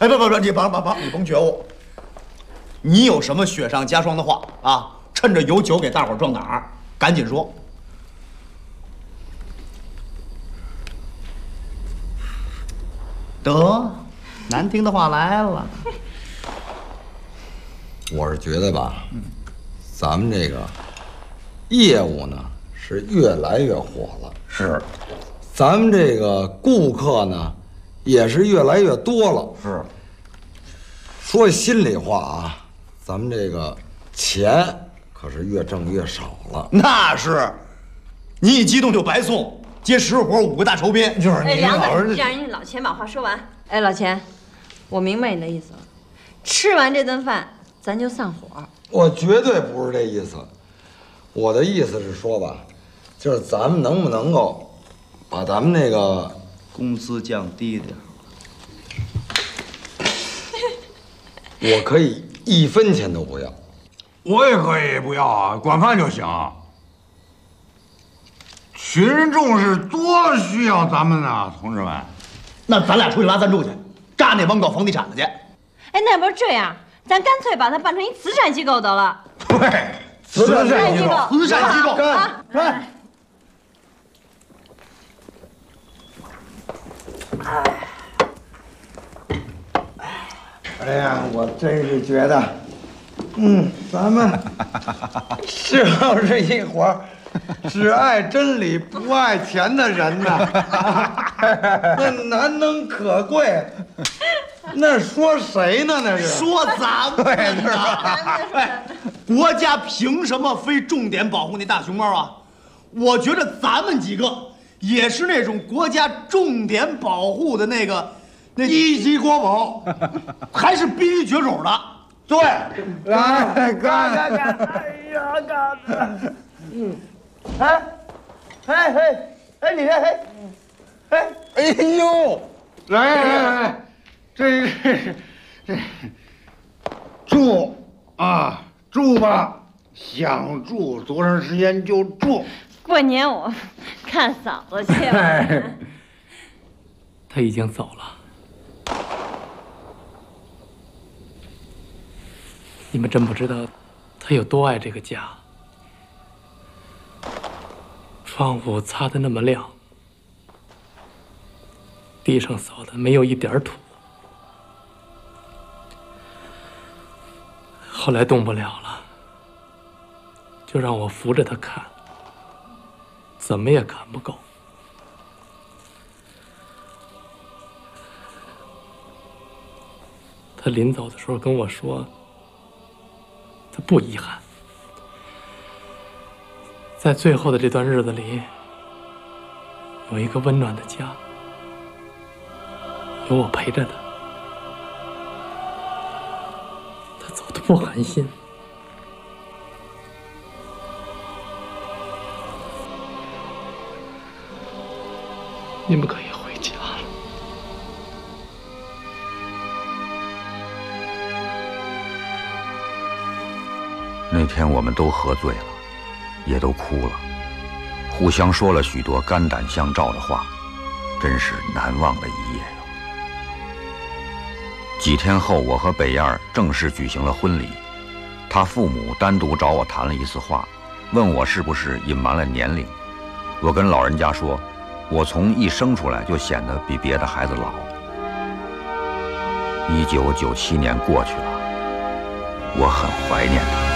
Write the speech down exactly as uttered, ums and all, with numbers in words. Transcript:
哎，不不不，你甭甭甭，你甭觉悟。你有什么雪上加霜的话啊？趁着有酒给大伙壮胆儿，赶紧说。得，难听的话来了。 我是觉得吧，咱们这个业务呢是越来越火了， 是， 咱们这个顾客呢也是越来越多了， 是。 说心里话啊，咱们这个钱可是越挣越少了。 那是，你一激动就白送，接十个活五个大酬宾，就是哎， 你梁子， 老是让人家老钱把话说完。哎，老钱，我明白你的意思了，吃完这顿饭咱就散伙。 我绝对不是这意思，我的意思是说吧，就是咱们能不能够把咱们那个工资降低点。 我可以一分钱都不要， 我也可以不要啊，管饭就行。群众是多需要咱们呐，同志们。 那咱俩出去拉赞助去，炸那帮搞房地产的去。 哎，那要不这样，咱干脆把它办成一慈善机构得了。 对， 慈善机构， 慈善机构， 啊！ 干！ 哎呀，我真是觉得，嗯，咱们是要是一伙儿只爱真理不爱钱的人呐，那难能可贵。那说谁呢？那是说咱们呢。哎，国家凭什么非重点保护那大熊猫啊？我觉得咱们几个也是那种国家重点保护的那个。那一级国宝， 还是必须绝手的。 对，来干干干！哎呀，干！嗯，哎，哎哎哎，你这哎哎哎呦， 来来来，这这这住啊住吧，想住多长时间就住。 过年我看嫂子去了。 他已经走了。你们真不知道他有多爱这个家。窗户擦得那么亮，地上扫的没有一点土。后来动不了了，就让我扶着他看，怎么也看不够。他临走的时候跟我说，他不遗憾，在最后的这段日子里，有一个温暖的家，有我陪着他。他走得不寒心。你们可以回家了。 那天我们都喝醉了，也都哭了，互相说了许多肝胆相照的话，真是难忘的一夜呀。几天后，我和北燕正式举行了婚礼，他父母单独找我谈了一次话，问我是不是隐瞒了年龄。我跟老人家说，我从一生出来就显得比别的孩子老。一九九七年过去了，我很怀念他。